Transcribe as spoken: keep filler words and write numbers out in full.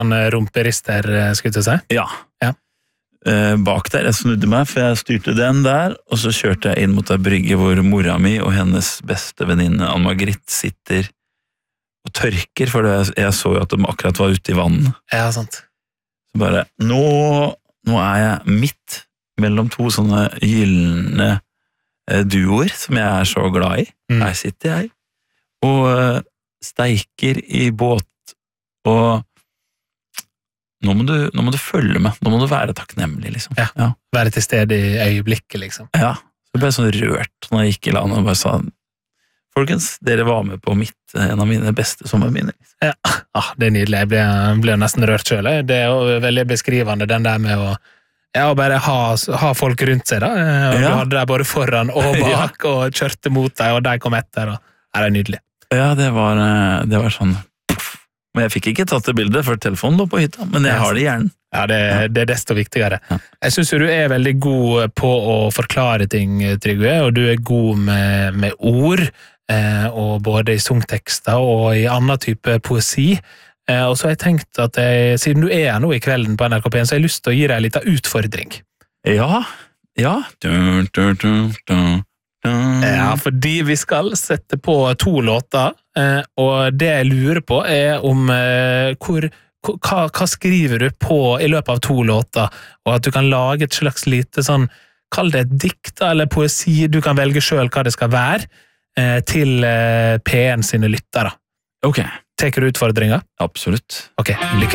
Han rumperister, skulle jeg si. Ja. Ja. Eh, bak der, jeg snudde meg, for jeg styrte den der, og så kjørte jeg inn mot ei brygge hvor mora mi og hennes beste venninne Ann-Margrit sitter og tørker, for det, jeg så jo at de akkurat var ute i vannet. Ja, sant. Så bare, nå, nå er jeg midt mellom to sånne gyllene eh, duoer som jeg er så glad i. Mm. Her sitter jeg og eh, steiker i båt, og nå må, du, nå må du følge med, nå må du være takknemlig, liksom. Ja, ja. Være til stede i øyeblikket, liksom. Ja, så ble jeg sånn rørt når jeg gikk i landet og bare sa, folkens, dere var med på mitt, en av mine beste sommerminner. Ja, ah, det er nydelig. Jeg ble, ble nesten rørt selv. Det er jo veldig beskrivende, den der med å ja, bare ha, ha folk rundt seg, da. Og ja. Du hadde deg både foran og bak, ja. Og kjørte mot deg, og de kom etter, og ja, det er nydelig. Ja, det var, det var sånn, men jeg fikk ikke tatt det bildet, for telefonen lå på hytta, men jeg har det i hjernen. Ja, det, det er desto viktigere. Ja. Jeg synes jo du er veldig god på å forklare ting, Trygve, og du er god med, med ord, eh, og både i sangtekster og i annen type poesi. Eh, og så har jeg tenkt at jeg, siden du er her nå i kvelden på N R K P en, så har jeg lyst til å gi deg en liten utfordring. Ja, ja. Dun, dun, dun, dun. Ja, fordi vi skal sette på to låter, eh, og det jeg lurer på er om eh, hvor, hva, hva skriver du på i løpet av to låter, og at du kan lage et slags lite sånn, kall det et dikt eller poesi, du kan velge selv hva det skal være, eh, til eh, P en sine lyttere. Ok. Teker du utfordringer? Absolutt. Ok, lykke